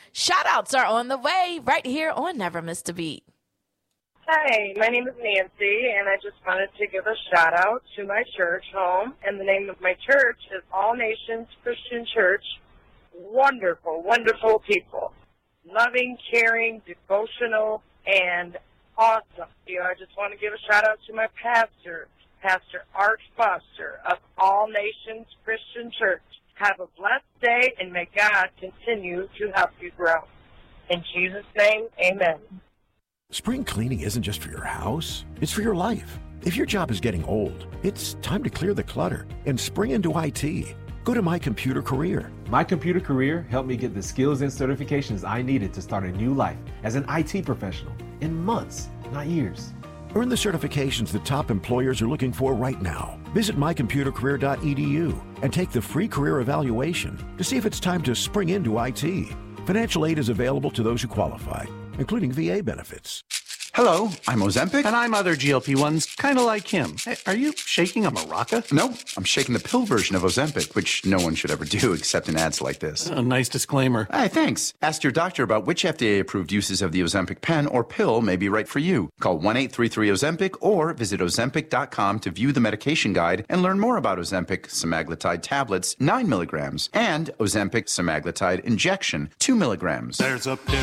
Shout-outs are on the way right here on Never Missed a Beat. Hi, my name is Nancy, and I just wanted to give a shout-out to my church home. And the name of my church is All Nations Christian Church. Wonderful, wonderful people. Loving, caring, devotional, and awesome. I just want to give a shout-out to my pastor, Pastor Art Foster of All Nations Christian Church. Have a blessed day, and may God continue to help you grow. In Jesus' name, amen. Spring cleaning isn't just for your house, it's for your life. If your job is getting old, it's time to clear the clutter and spring into IT. Go to My Computer Career. My Computer Career helped me get the skills and certifications I needed to start a new life as an IT professional in months, not years. Earn the certifications that top employers are looking for right now. Visit mycomputercareer.edu and take the free career evaluation to see if it's time to spring into IT. Financial aid is available to those who qualify, including VA benefits. Hello, I'm Ozempic. And I'm other GLP-1s, kind of like him. Hey, are you shaking a maraca? No, I'm shaking the pill version of Ozempic, which no one should ever do except in ads like this. A nice disclaimer. Hey, thanks. Ask your doctor about which FDA-approved uses of the Ozempic pen or pill may be right for you. Call 1-833-OZEMPIC or visit Ozempic.com to view the medication guide and learn more about Ozempic semaglutide tablets, 9 milligrams, and Ozempic semaglutide injection, 2 milligrams. There's a pill